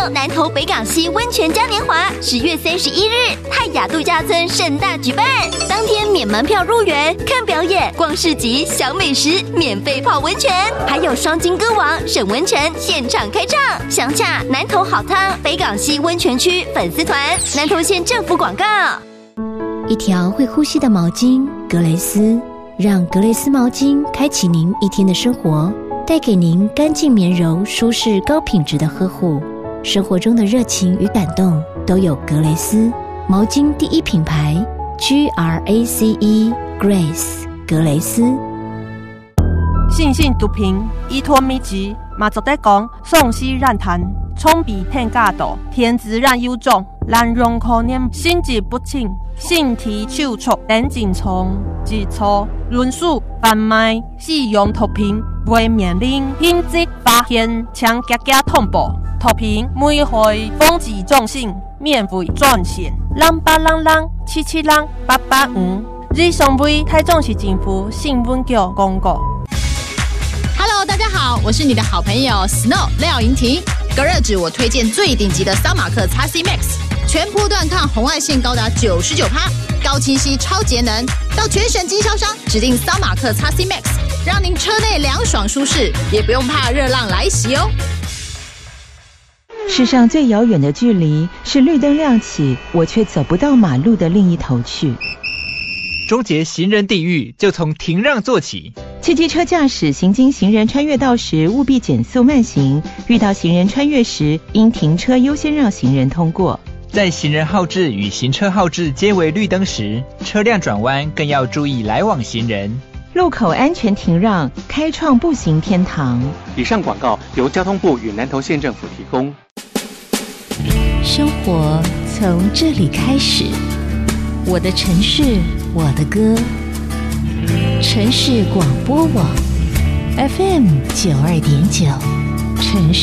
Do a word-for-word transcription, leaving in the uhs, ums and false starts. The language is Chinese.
南投北港溪温泉嘉年华，十月三十一日泰雅度假村盛大举办，当天免门票入园，看表演、逛市集、享美食，免费泡温泉，还有双金歌王沈文成现场开唱。详洽南投好汤北港溪温泉区粉丝团，南投县政府广告。 一条会呼吸的毛巾，格蕾丝，让格蕾丝毛巾开启您一天的生活，带给您干净绵柔、舒适、高品质的呵护。生活中的热情与感动都有格蕾丝毛巾第一品牌 G R A C E Grace 格蕾丝。 性性毒品依托秘籍，嘛就在讲宋西染痰，冲鼻骗假度，天资染有种，难容可念，心智不清，性体手触，等紧虫，痔疮、论述、贩卖、使用毒品，未面临品质发现，请家家通报。毒品每回防治中心免费专线，零八零零七七零八八五。以上为台中市政府新闻局公告。 Hello， 大家好，我是你的好朋友 Snow 廖莹婷。隔热纸我推荐最顶级的桑马克 X C Max， 全波段抗红外线高达 百分之九十九， 高清晰超节能。到全省经销商指定桑马克 X C Max， 让您车内凉爽舒适，也不用怕热浪来袭哦。 世上最遥远的距离是绿灯亮起，我却走不到马路的另一头去。 终结行人地狱，就从停让做起。 汽机车驾驶行经行人穿越道时，务必减速慢行；遇到行人穿越时，应停车优先让行人通过。 在行人号志与行车号志皆为绿灯时，车辆转弯更要注意来往行人。 路口安全停让，开创步行天堂。 以上广告由交通部与南投县政府提供。 生活从这里开始，我的城市，我的歌。城市广播网 F M 九二点九，城市。